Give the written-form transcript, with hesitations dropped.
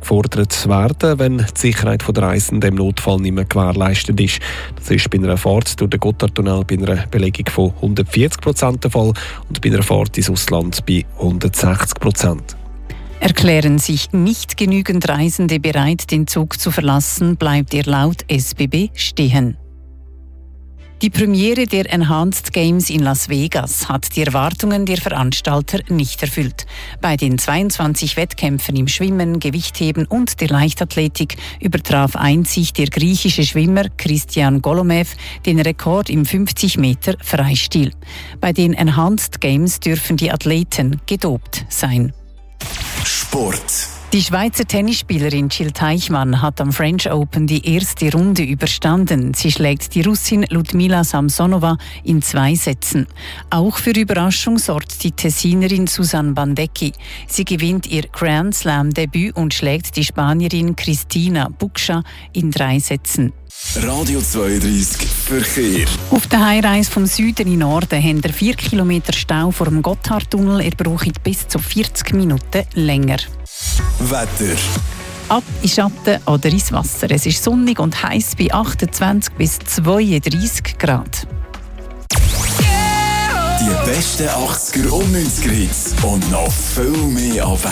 gefordert werden, wenn die Sicherheit der Reisenden im Notfall nicht mehr gewährleistet ist. Das ist bei einer Fahrt durch den Gotthardtunnel bei einer Belegung von 140% der Fall und bei einer Fahrt ins Ausland bei 160%. Erklären sich nicht genügend Reisende bereit, den Zug zu verlassen, bleibt er laut SBB stehen. Die Premiere der Enhanced Games in Las Vegas hat die Erwartungen der Veranstalter nicht erfüllt. Bei den 22 Wettkämpfen im Schwimmen, Gewichtheben und der Leichtathletik übertraf einzig der griechische Schwimmer Christian Golomev den Rekord im 50 Meter Freistil. Bei den Enhanced Games dürfen die Athleten gedopt sein. Sport. Die Schweizer Tennisspielerin Jill Teichmann hat am French Open die erste Runde überstanden. Sie schlägt die Russin Ludmila Samsonova in 2 Sätzen. Auch für Überraschung sorgt die Tessinerin Susanne Bandecchi. Sie gewinnt ihr Grand Slam-Debüt und schlägt die Spanierin Cristina Bucsa in 3 Sätzen. Radio 32 Verkehr. Auf der Heimreise vom Süden in den Norden haben wir 4 Kilometer Stau vor dem Gotthardtunnel. Ihr braucht bis zu 40 Minuten länger. Wetter. Ab in Schatten oder ins Wasser. Es ist sonnig und heiß bei 28 bis 32 Grad. Die besten 80er und 90er Hits und noch viel mehr auf